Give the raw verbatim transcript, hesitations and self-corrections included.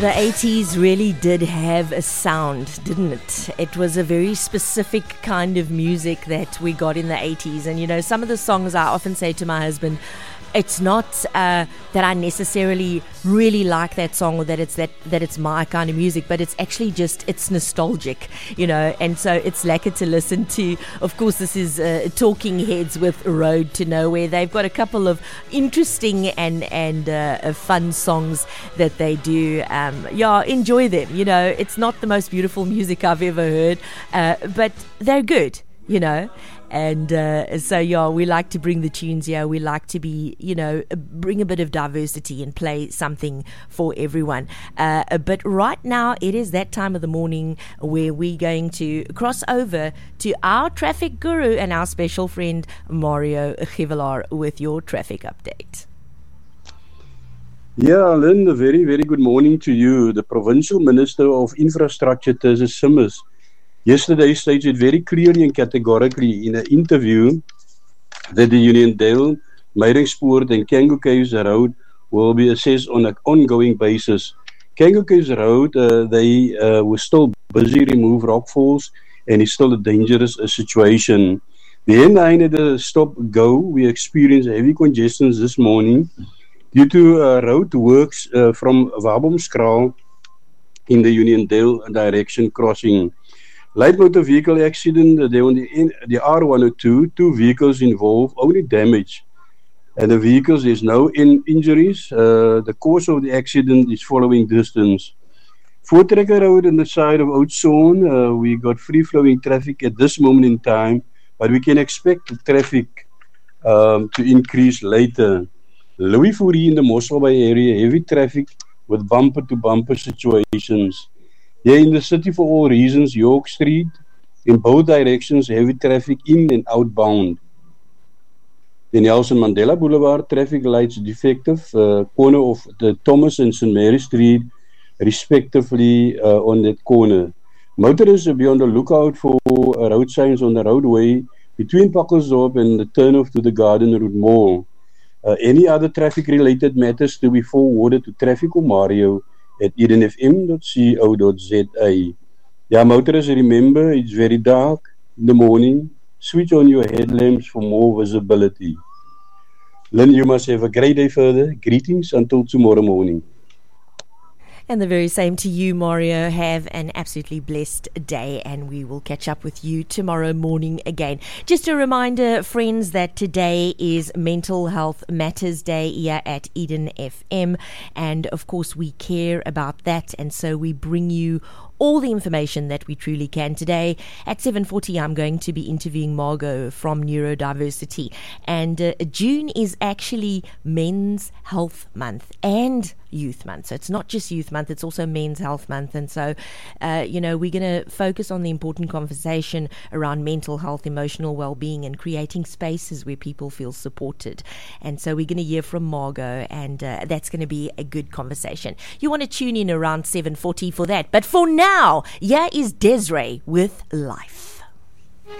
The eighties really did have a sound, didn't it? It was a very specific kind of music that we got in the eighties. And, you know, some of the songs I often say to my husband, it's not uh, that I necessarily really like that song or that it's that, that it's my kind of music, but it's actually just, it's nostalgic, you know, and so it's lekker to listen to. Of course, this is uh, Talking Heads with Road to Nowhere. They've got a couple of interesting and, and uh, fun songs that they do. Um, yeah, enjoy them, you know. It's not the most beautiful music I've ever heard, uh, but they're good, you know. And uh, so, yeah, we like to bring the tunes here. We like to be, you know, bring a bit of diversity and play something for everyone. Uh, but right now, it is that time of the morning where we're going to cross over to our traffic guru and our special friend, Mario Givelaar, with your traffic update. Yeah, Lynn, a very, very good morning to you. The Provincial Minister of Infrastructure, Terza Simmers, yesterday stated very clearly and categorically in an interview that the Uniondale, Meyringspoort and Kango Caves Road will be assessed on an ongoing basis. Kango Caves Road, uh, they uh, were still busy remove rockfalls and it's still a dangerous uh, situation. The N nine at the stop-go, we experienced heavy congestion this morning due to uh, road works uh, from Wabomskraal in the Uniondale direction crossing. Light motor vehicle accident, there on the, the R one oh two, two vehicles involved, only damage. And the vehicles, there's no in injuries. Uh, the cause of the accident is following distance. Voortrekker Road on the side of Oudtshoorn, uh, we got free-flowing traffic at this moment in time, but we can expect the traffic um, to increase later. Louis Fourie in the Mossel Bay area, heavy traffic with bumper-to-bumper situations. Here in the city, for all reasons, York Street, in both directions, heavy traffic in and outbound. The Nelson Mandela Boulevard, traffic lights defective, uh, corner of the Thomas and Saint Mary Street, respectively, uh, on that corner. Motorists will be on the lookout for uh, road signs on the roadway between Pakkelsdorp and the turnoff to the Garden Route Mall. Uh, any other traffic-related matters to be forwarded to Traffic or Mario at eden f m dot co dot z a. Yeah, motorists, remember, it's very dark in the morning. Switch on your headlamps for more visibility. Lynn, you must have a great day further. Greetings until tomorrow morning. And the very same to you, Mario. Have an absolutely blessed day, and we will catch up with you tomorrow morning again. Just a reminder, friends, that today is Mental Health Matters Day here at Eden F M, and of course we care about that, and so we bring you all the information that we truly can. Today at seven forty, I'm going to be interviewing Margot from Neurodiversity, and uh, June is actually Men's Health Month and Youth Month. So it's not just Youth Month, it's also Men's Health Month. And so, uh, you know, we're going to focus on the important conversation around mental health, emotional well-being, and creating spaces where people feel supported. And so we're going to hear from Margot, and uh, that's going to be a good conversation. You want to tune in around seven forty for that. But for now, here is Desiree with Life.